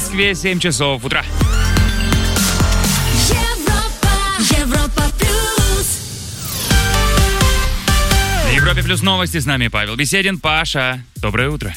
Москве 7 часов утра. Европа плюс. На Европе плюс новости с нами Павел Беседин. Паша, доброе утро.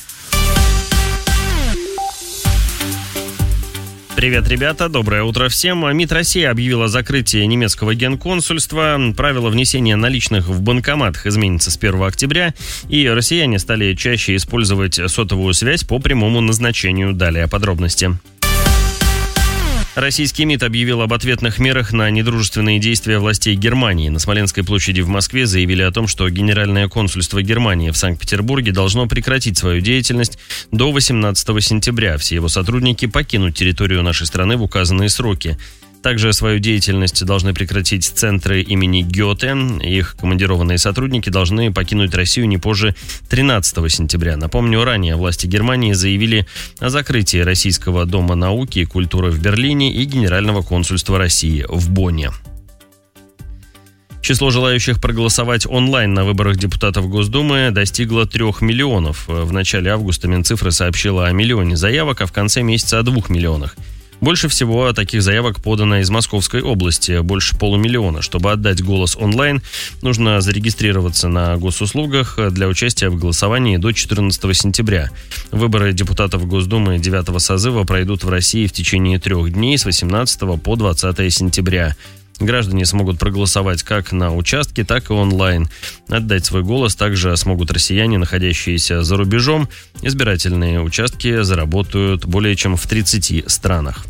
Привет, ребята, доброе утро всем. МИД России объявил о закрытии немецкого генконсульства. Правила внесения наличных в банкоматах изменятся с 1 октября, и россияне стали чаще использовать сотовую связь по прямому назначению. Далее подробности. Российский МИД объявил об ответных мерах на недружественные действия властей Германии. На Смоленской площади в Москве заявили о том, что Генеральное консульство Германии в Санкт-Петербурге должно прекратить свою деятельность до 18 сентября. Все его сотрудники покинут территорию нашей страны в указанные сроки. Также свою деятельность должны прекратить центры имени Гёте. Их командированные сотрудники должны покинуть Россию не позже 13 сентября. Напомню, ранее власти Германии заявили о закрытии Российского дома науки и культуры в Берлине и Генерального консульства России в Бонне. Число желающих проголосовать онлайн на выборах депутатов Госдумы достигло 3 миллионов. В начале августа Минцифры сообщила о миллионе заявок, а в конце месяца о 2 миллионах. Больше всего таких заявок подано из Московской области, больше 500 000. Чтобы отдать голос онлайн, нужно зарегистрироваться на госуслугах для участия в голосовании до 14 сентября. Выборы депутатов Госдумы 9 созыва пройдут в России в течение 3 дней с 18 по 20 сентября. Граждане смогут проголосовать как на участке, так и онлайн. Отдать свой голос также смогут россияне, находящиеся за рубежом. Избирательные участки заработают более чем в 30 странах.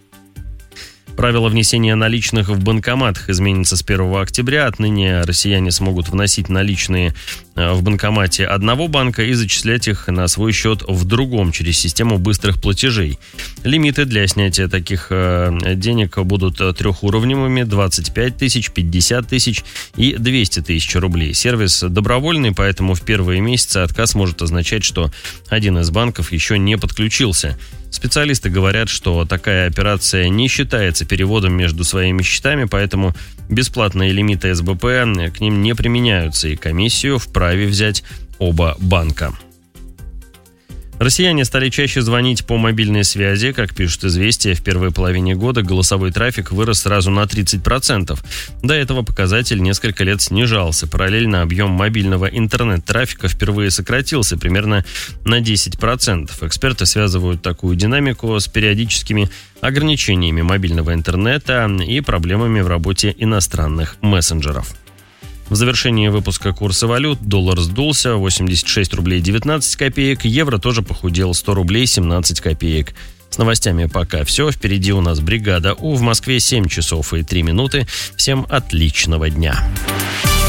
Правила внесения наличных в банкоматах изменятся с 1 октября. Отныне россияне смогут вносить наличные в банкомате одного банка и зачислять их на свой счет в другом через систему быстрых платежей. Лимиты для снятия таких денег будут трехуровневыми: 25 тысяч, 50 тысяч и 200 тысяч рублей. Сервис добровольный, поэтому в первые месяцы отказ может означать, что один из банков еще не подключился. Специалисты говорят, что такая операция не считается переводом между своими счетами, поэтому бесплатные лимиты СБП к ним не применяются, и комиссию вправе взять оба банка. Россияне стали чаще звонить по мобильной связи. Как пишут «Известия», в первой половине года голосовой трафик вырос сразу на 30%. До этого показатель несколько лет снижался. Параллельно объем мобильного интернет-трафика впервые сократился примерно на 10%. Эксперты связывают такую динамику с периодическими ограничениями мобильного интернета и проблемами в работе иностранных мессенджеров. В завершении выпуска курсы валют: доллар сдулся, 86 рублей 19 копеек, евро тоже похудел, 100 рублей 17 копеек. С новостями пока все, впереди у нас бригада У. В Москве 7 часов и 3 минуты. Всем отличного дня.